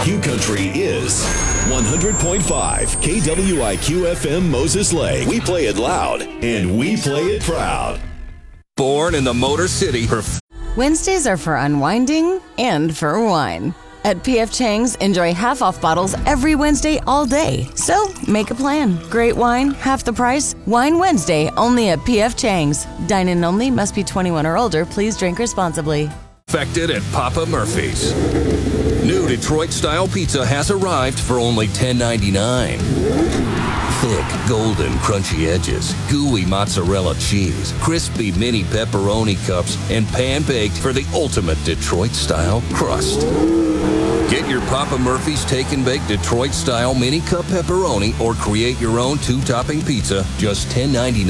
barbecue country is 100.5 KWIQ FM Moses Lake. We play it loud and we play it proud. Born in the Motor City. Wednesdays are for unwinding and for wine. At P.F. Chang's, enjoy half-off bottles every Wednesday all day. So, make a plan. Great wine, half the price. Wine Wednesday, only at P.F. Chang's. Dine-in only, must be 21 or older. Please drink responsibly. Perfected at Papa Murphy's. New Detroit-style pizza has arrived for only $10.99. Thick, golden, crunchy edges, gooey mozzarella cheese, crispy mini pepperoni cups, and pan-baked for the ultimate Detroit-style crust. Get your Papa Murphy's Take and Bake Detroit-style mini cup pepperoni or create your own two-topping pizza, just $10.99.